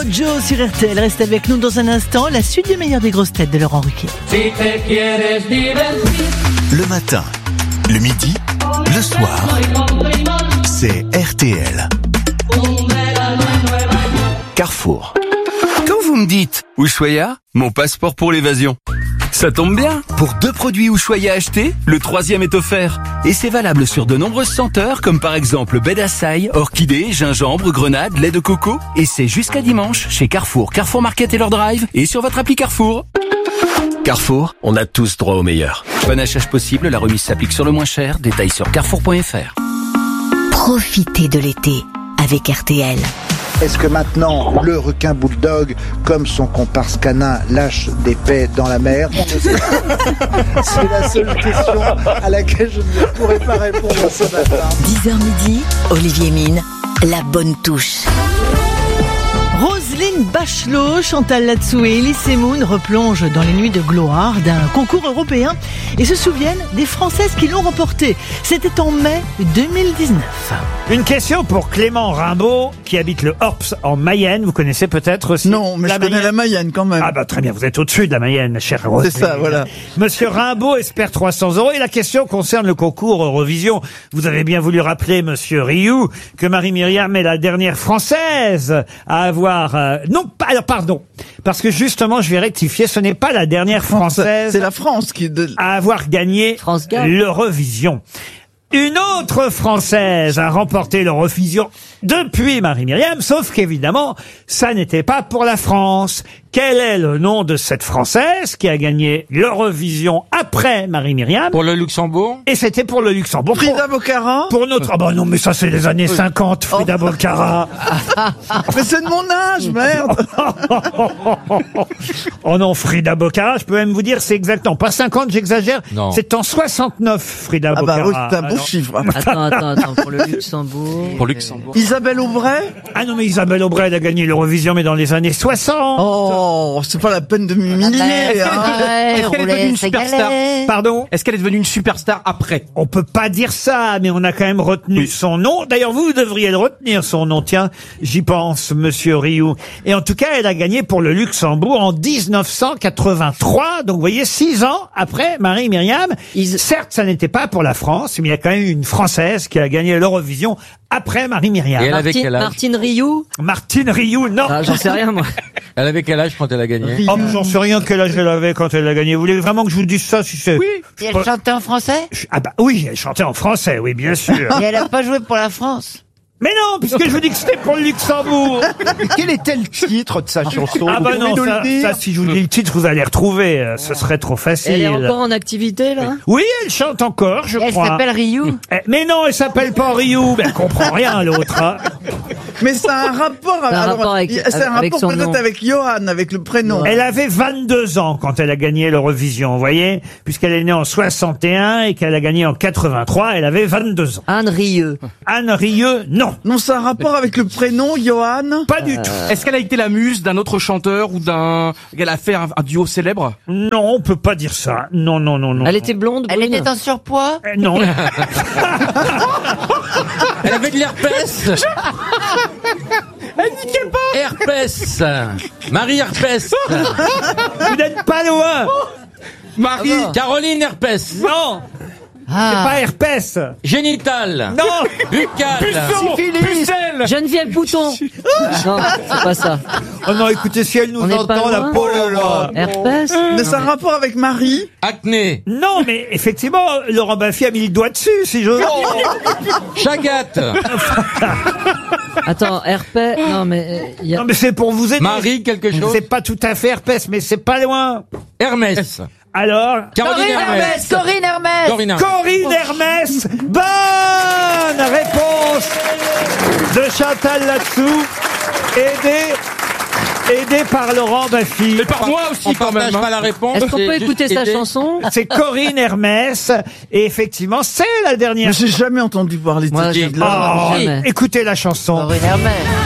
Joe sur RTL reste avec nous dans un instant. La suite du meilleur des grosses têtes de Laurent Ruquier. Le matin, le midi, le soir, c'est RTL. Carrefour. Quand vous me dites Ushuaïa, mon passeport pour l'évasion. Ça tombe bien, pour 2 produits Ushuaïa achetés, le 3e est offert. Et c'est valable sur de nombreuses senteurs, comme par exemple baie d'Assaï, orchidée, gingembre, grenade, lait de coco. Et c'est jusqu'à dimanche chez Carrefour, Carrefour Market et leur drive, et sur votre appli Carrefour. Carrefour, on a tous droit au meilleur. Panachage possible, la remise s'applique sur le moins cher. Détails sur carrefour.fr. Profitez de l'été avec RTL. Est-ce que maintenant, le requin bulldog, comme son comparse canin, lâche des paix dans la mer? C'est la seule question à laquelle je ne pourrais pas répondre ce matin. 10h midi, Olivier Mine, la bonne touche. Roselyne Bachelot, Chantal Latsou et Elie Semoun replongent dans les nuits de gloire d'un concours européen et se souviennent des Françaises qui l'ont remporté. C'était en mai 2019. Une question pour Clément Rimbaud, qui habite le Horps en Mayenne. Vous connaissez peut-être aussi Non, mais je connais la Mayenne quand même. Ah bah très bien, vous êtes au-dessus de la Mayenne, cher Roselyne. C'est ça, voilà. Monsieur Rimbaud espère 300 € et la question concerne le concours Eurovision. Vous avez bien voulu rappeler, monsieur Rioux, que Marie-Myriam est la dernière Française à avoir... alors pardon, parce que justement, je vais rectifier, ce n'est pas la dernière Française... C'est la France qui... à avoir gagné l'Eurovision. Une autre Française a remporté l'Eurovision depuis Marie-Myriam, sauf qu'évidemment, ça n'était pas pour la France. Quel est le nom de cette Française qui a gagné l'Eurovision après Marie-Myriam? Pour le Luxembourg? Et c'était pour le Luxembourg. Frida Boccara? Pour notre... Ah bah non, mais ça c'est les années 50, Frida Boccara. Mais c'est de mon âge, merde. Oh non, Frida Boccara, je peux même vous dire, c'est exactement, pas 50, j'exagère. Non. C'est en 69, Frida Ah Boccara. bah oui, c'est un bon chiffre. Attends, pour le Luxembourg. Pour Luxembourg. Isabelle Aubray? Ah non, mais Isabelle Aubray, elle a gagné l'Eurovision, mais dans les années 60. Oh, c'est pas la peine de m'humilier. Est-ce qu'elle est devenue une superstar? Pardon? Est-ce qu'elle est devenue une superstar après? On peut pas dire ça, mais on a quand même retenu son nom. D'ailleurs, vous devriez le retenir, son nom. Tiens, j'y pense, monsieur Rioux. Et en tout cas, elle a gagné pour le Luxembourg en 1983. Donc, vous voyez, 6 ans après Marie-Myriam. Certes, ça n'était pas pour la France, mais il y a quand même une Française qui a gagné l'Eurovision après Marie-Myriam. Et elle avait quel âge? Martine Rioux? Martine Rioux, non. Ah, j'en sais rien, moi. Elle avait quel âge quand elle a gagné? Oh, j'en sais rien quel âge elle avait quand elle a gagné. Vous voulez vraiment que je vous dise ça si c'est... Oui. Et elle chantait en français? Ah bah oui, elle chantait en français, oui, bien sûr. Et elle a pas joué pour la France? Mais non, puisque je vous dis que c'était pour le Luxembourg. Quel était le titre de sa chanson? Ah bah non, Vous pouvez nous le dire ça, si je vous dis le titre, vous allez retrouver. Ce serait trop facile. Elle est encore en activité, là? Oui, elle chante encore, je Elle crois. s'appelle Rioux? Mais non, elle s'appelle pas Rioux. Ben, elle comprend rien, l'autre. Hein. Mais ça a un rapport, C'est un rapport avec son peut-être nom. avec Johan, avec le prénom. Elle avait 22 ans quand elle a gagné l'Eurovision, vous voyez, puisqu'elle est née en 61 et qu'elle a gagné en 83, elle avait 22 ans. Anne Rieu. Anne Rieu, non. Non, ça a un rapport avec le prénom, Johan? Pas du tout. Est-ce qu'elle a été la muse d'un autre chanteur ou qu'elle a fait un duo célèbre? Non, on peut pas dire ça. Non, non, non, non. Elle était blonde, Elle brune? était en surpoids? Non. Elle avait de l'herpès. Elle dit qu'elle pas. Herpès. Marie Herpès. Vous n'êtes pas loin. Marie. Caroline Herpès. Non. C'est pas herpès. Génital. Non. Buccal. Pucelle. Geneviève Bouton. Non, c'est pas ça. Oh non, écoutez, si elle nous On n'est entend, pas la loin. pauvre. Herpès? Mais ça a un rapport avec Marie? Acné. Non, mais effectivement, Laurent Baffy a mis le doigt dessus, si j'ose. Chagat. Attends, herpès. Non, mais il y a... Non, mais c'est pour vous aider. Marie quelque chose. C'est pas tout à fait herpès, mais c'est pas loin. Hermès. Alors, Caroline Hermès. Corinne Hermès! Corinne Hermès. Corinne Hermès. Bonne réponse de Chantal Latsou, aidé par Laurent Baffy. Et par moi aussi, quand même. Pas la réponse. Est-ce qu'on peut écouter sa chanson? C'est Corinne Hermès, et effectivement, c'est la dernière. Mais j'ai jamais entendu parler de Moi, cette j'ai fille-là. Oh, Jamais. écoutez la chanson. Corinne Hermès.